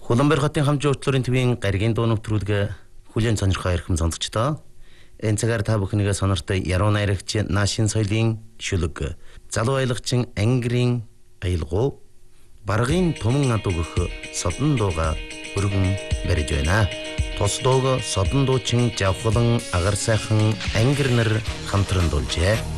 Улаанбаатар хотын хамжаа хөтлөрийн төвийн гаригийн дуу нэвтрүүлэг хүлээн сонирхоо ирхэм сонсогчдоо. Энэ цагаар та бүхнийгээ сонортой яруу найрагч Наашин соёлын шүлэг, залуу аялагчин Ангирийн аялгау, баргын туман ад өгөх содон дууга өргөн барьж байна. Тус дууг содон дуучин Жавхлан Агар сайхан Ангир нар хамтран дуулжээ.